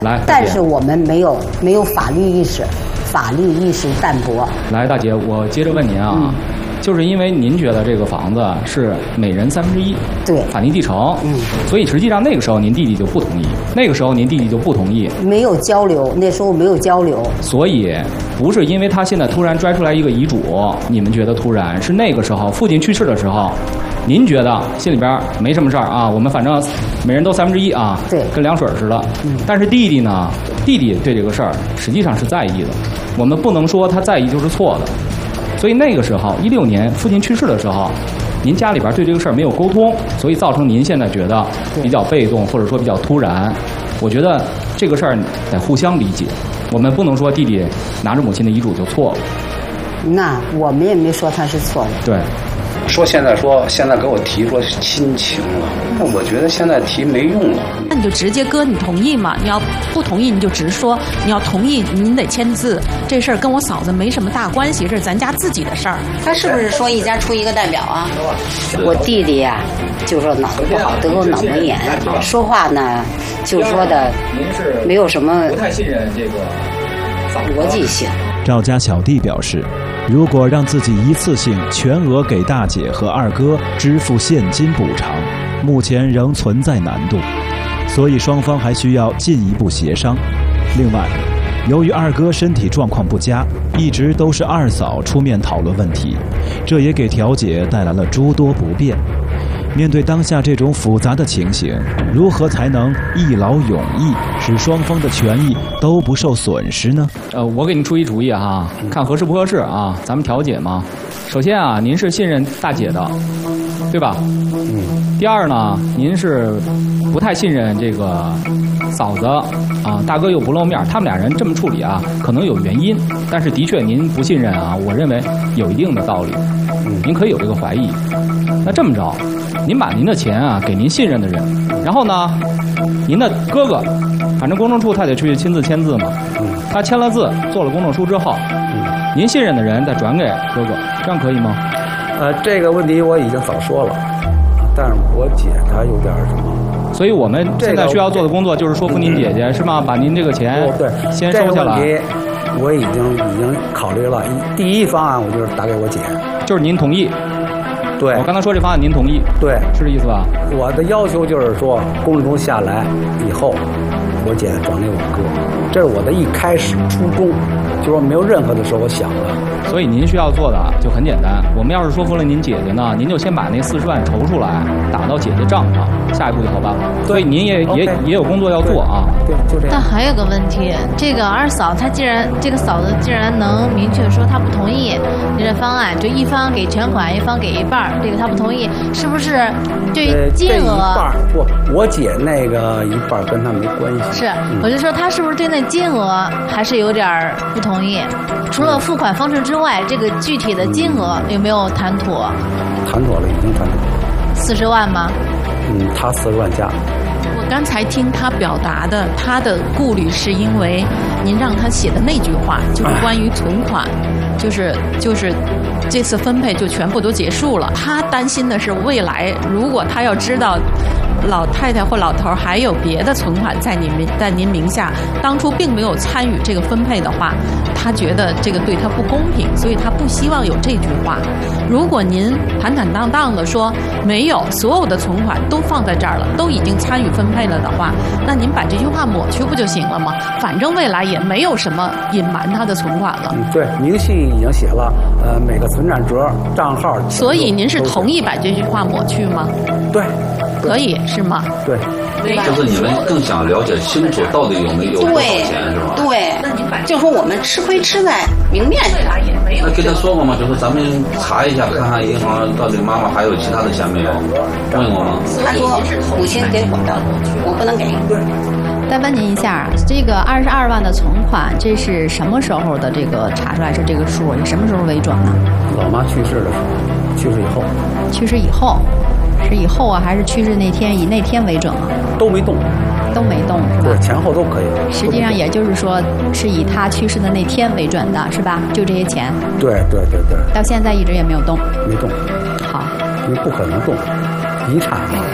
来， 但是我们没有法律意识，法律意识淡薄。 来，大姐，我接着问您啊。就是因为您觉得这个房子是每人1/3， 对， 法定继承，所以实际上那个时候您弟弟就不同意，没有交流，那时候没有交流，所以不是因为他现在突然拽出来一个遗嘱，你们觉得突然，是那个时候父亲去世的时候，您觉得心里边没什么事儿啊，我们反正每人都1/3啊， 对， 跟凉水似的，但是弟弟呢，弟弟对这个事儿实际上是在意的，我们不能说他在意就是错的。所以那个时候，16年父亲去世的时候，您家里边对这个事儿没有沟通，所以造成您现在觉得比较被动，或者说比较突然。我觉得这个事儿得互相理解，我们不能说弟弟拿着母亲的遗嘱就错了。 那我们也没说他是错的。 对。 说现在给我提说亲情了，那我觉得现在提没用了。 那你就直接哥，你同意吗？你要不同意你就直说，你要同意您得签字。这事儿跟我嫂子没什么大关系，这是咱家自己的事儿。 他是不是说一家出一个代表啊？ 我弟弟呀，就说脑子不好，得过脑膜炎，说话呢就说的没有什么不太信任这个逻辑性。 赵家小弟表示，如果让自己一次性全额给大姐和二哥支付现金补偿，目前仍存在难度，所以双方还需要进一步协商。另外，由于二哥身体状况不佳，一直都是二嫂出面讨论问题，这也给调解带来了诸多不便。面对当下这种复杂的情形，如何才能一劳永逸，使双方的权益都不受损失呢？ 我给您出一主意哈，看合适不合适啊，咱们调解嘛。首先啊，您是信任大姐的，对吧？第二呢，您是不太信任这个嫂子啊，大哥又不露面，他们俩人这么处理啊，可能有原因，但是的确您不信任啊，我认为有一定的道理，您可以有这个怀疑。那这么着，您把您的钱啊给您信任的人，然后呢，您的哥哥，反正公证处他得去亲自签字嘛，他签了字，做了公证书之后，您信任的人再转给哥哥，这样可以吗？ 这个问题我已经早说了，但是我姐她有点什么， 所以我们现在需要做的工作就是说服您姐姐，是吗？把您这个钱先收下来。 这个问题我已经考虑了，第一方案我就是打给我姐， 就是您同意。 对， 我刚才说这方案您同意？ 对， 是这意思吧？ 我的要求就是说，公证书下来以后，我姐转给我哥，这是我的一开始初衷，就是说没有任何的时候我想了。 所以您需要做的就很简单，我们要是说服了您姐姐呢，您就先把那40万筹出来，打到姐姐账上，下一步就好办了。所以您也有工作要做啊。 对，就这样。 但还有个问题，这个二嫂她这个嫂子既然能明确说她不同意你这方案，就一方给全款，一方给一半，这个她不同意，是不是对于金额？ 这一半不，我姐那个一半跟她没关系。 是，我就说她是不是对那金额还是有点不同意？除了付款方式之外，这个具体的金额有没有谈妥？ 谈妥了，已经谈妥了。 40万吗？ 他40万加。 我刚才听他表达的，他的顾虑是因为您让他写的那句话，就是关于存款，就是这次分配就全部都结束了。他担心的是未来，如果他要知道老太太或老头还有别的存款在您名下，当初并没有参与这个分配的话，他觉得这个对他不公平，所以他不希望有这句话。如果您坦坦荡荡的说没有，所有的存款都放在这儿了，都已经参与分配了的话，那您把这句话抹去不就行了吗？反正未来也没有什么隐瞒他的存款了。 对，明细已经写了，每个存占折、账号。 所以您是同意把这句话抹去吗？ 对。 可以是吗？ 对， 就是你们更想了解清楚到底有没有多少钱是吧？ 对，就说我们吃亏吃在明面上。 那跟他说过吗？就是咱们查一下，看看银行到底妈妈还有其他的钱没有？问过吗？ 他说母亲给我的，我不能给。 再问您一下，这个22万的存款，这是什么时候的这个查出来是这个数？以什么时候为准呢？ 老妈去世的时候，去世以后。 去世以后。是以后啊，还是去世那天以那天为准啊？ 都没动， 都没动是吧？ 对，前后都可以。 实际上也就是说，是以他去世的那天为准的，是吧？就这些钱。 对。 到现在一直也没有动。 没动。 好。 你不可能动，遗产嘛。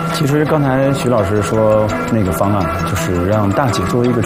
其实刚才徐老师说那个方案，就是让大姐作为一个